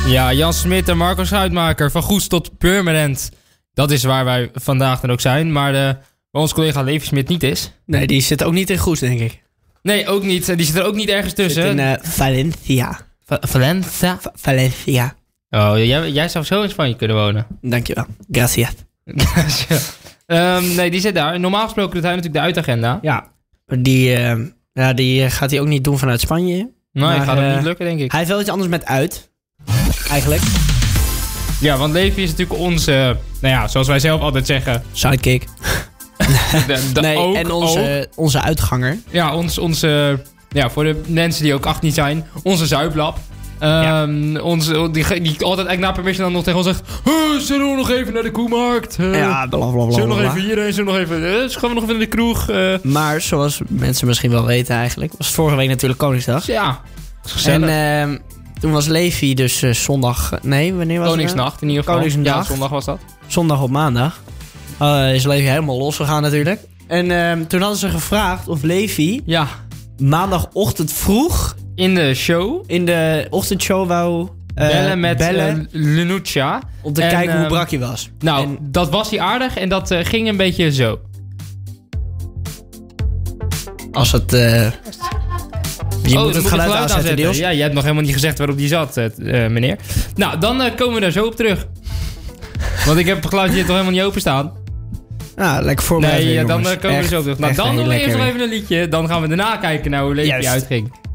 Ja, Jan Smit en Marco Schuitmaker. Van Goes tot Purmerend. Dat is waar wij vandaag dan ook zijn. Maar waar onze collega Levi Smit niet is. Nee, die zit ook niet in Goes, denk ik. Nee, ook niet. Die zit er ook niet ergens tussen. Zit in Valencia. Valencia? Valencia. Oh, jij zou zo in Spanje kunnen wonen. Dankjewel. Gracias. Nee, die zit daar. Normaal gesproken doet hij natuurlijk de uitagenda. Ja. Die gaat hij ook niet doen vanuit Spanje. Nee, maar, gaat hem niet lukken, denk ik. Hij heeft wel iets anders met uit. Eigenlijk. Ja, want Levi is natuurlijk onze, zoals wij zelf altijd zeggen... Sidekick. Onze uitganger. Ja, voor de mensen die ook 18 zijn, onze zuiplap. Die altijd eigenlijk na permission dan nog tegen ons zegt... zullen we nog even naar de koemarkt? Blablabla. Zullen we nog even hierheen? Zullen we nog even... gaan we nog even naar de kroeg? Maar zoals mensen misschien wel weten eigenlijk... was het vorige week natuurlijk Koningsdag. Ja, gezellig. En toen was Levi dus zondag... Nee, wanneer was Koningsnacht in ieder geval. Koningsdag. Ja, zondag was dat. Zondag op maandag. Is Levi helemaal losgegaan natuurlijk. En toen hadden ze gevraagd of Levi... Ja. Maandagochtend vroeg... In de show. In de ochtendshow wou... bellen met Lenuccia. Om te kijken hoe brak je was. Nou, dat was hij aardig en dat ging een beetje zo. Als het... Je moet het geluid aanzetten, Niels. Ja, je hebt nog helemaal niet gezegd waarop die zat, meneer. Nou, dan komen we daar zo op terug. Want ik heb het geluidje toch helemaal niet openstaan. Nou, lekker voorbereid. Nee, dan komen we zo op terug. Nou, dan doen we eerst nog even een liedje. Dan gaan we daarna kijken naar hoe Levi uitging.